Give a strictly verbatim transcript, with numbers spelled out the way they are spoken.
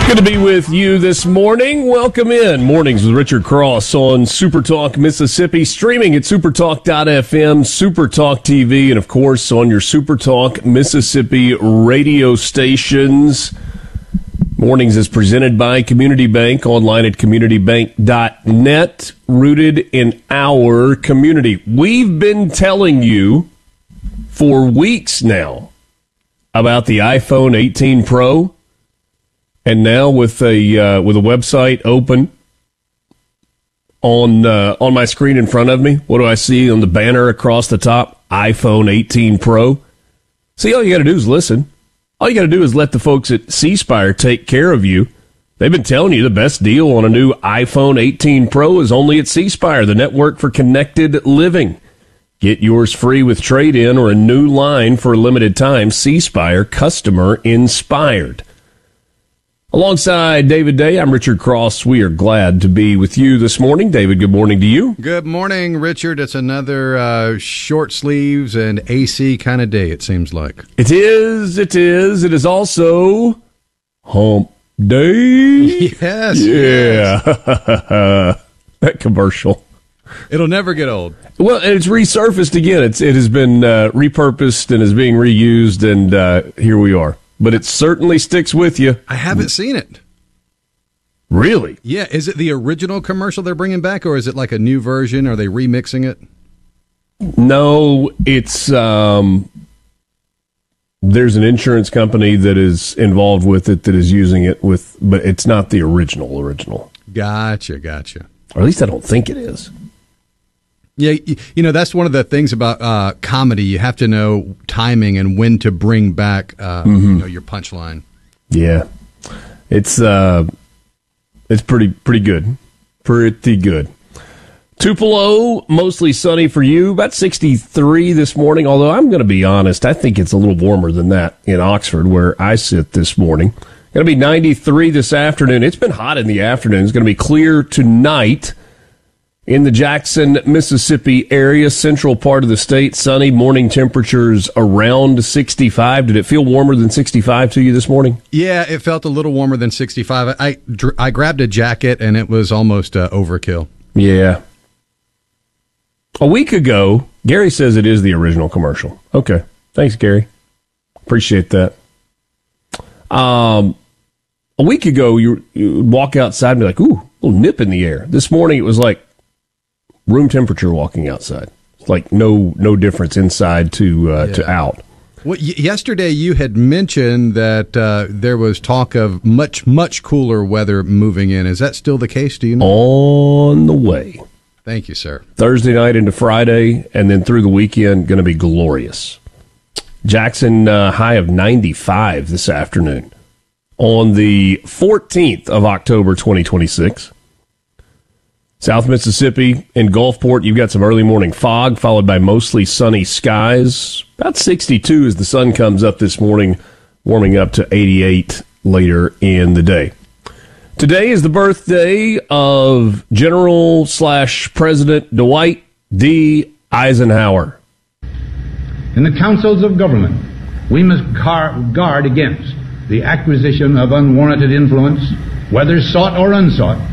Good to be with you this morning. Welcome in. Mornings with Richard Cross on Super Talk Mississippi, streaming at supertalk dot f m, Supertalk T V, and of course on your Supertalk Mississippi radio stations. Mornings is presented by Community Bank, online at community bank dot net, rooted in our community. We've been telling you for weeks now about the iPhone eighteen Pro. And now with a uh, with a website open on uh, on my screen in front of me, what do I see on the banner across the top? iPhone eighteen Pro. See, all you got to do is listen. All you got to do is let the folks at C Spire take care of you. They've been telling you the best deal on a new iPhone eighteen Pro is only at C Spire, the network for connected living. Get yours free with trade-in or a new line for a limited time. C Spire, customer inspired. Alongside David Day, I'm Richard Cross. We are glad to be with you this morning. David, good morning to you. Good morning, Richard. It's another uh, short sleeves and A C kind of day, it seems like. It is, it is. It is also Hump Day. Yes. Yeah. Yes. That commercial. It'll never get old. Well, it's resurfaced again. It's It has been uh, repurposed and is being reused, and uh, here we are. But it certainly sticks with you. I haven't seen it. Really? Yeah. Is it the original commercial they're bringing back, or is it like a new version? Are they remixing it? No, it's um, there's an insurance company that is involved with it that is using it with, but it's not the original original. Gotcha, gotcha. Or at least I don't think it is. Yeah, you know, that's one of the things about uh, comedy. You have to know timing and when to bring back uh, mm-hmm. you know, your punchline. Yeah, it's uh, it's pretty pretty good, pretty good. Tupelo, mostly sunny for you, about sixty-three this morning. Although I'm going to be honest, I think it's a little warmer than that in Oxford, where I sit this morning. Going to be ninety-three this afternoon. It's been hot in the afternoon. It's going to be clear tonight. In the Jackson, Mississippi area, central part of the state, sunny, morning temperatures around sixty-five. Did it feel warmer than sixty-five to you this morning? Yeah, it felt a little warmer than sixty-five. I, I grabbed a jacket, and it was almost uh, overkill. Yeah. A week ago, Gary says it is the original commercial. Okay. Thanks, Gary. Appreciate that. Um, a week ago, you would walk outside and be like, ooh, a little nip in the air. This morning, it was like room temperature walking outside. It's like no no difference inside to uh, yeah. to out. Well, y- yesterday you had mentioned that uh, there was talk of much, much cooler weather moving in. Is that still the case? Do you know? On the way. Thank you, sir. Thursday night into Friday, and then through the weekend, going to be glorious. Jackson, uh, high of ninety-five this afternoon on the fourteenth of October, twenty twenty-six. South Mississippi and Gulfport, you've got some early morning fog, followed by mostly sunny skies. About sixty-two as the sun comes up this morning, warming up to eighty-eight later in the day. Today is the birthday of General slash President Dwight D. Eisenhower. In the councils of government, we must guard against the acquisition of unwarranted influence, whether sought or unsought,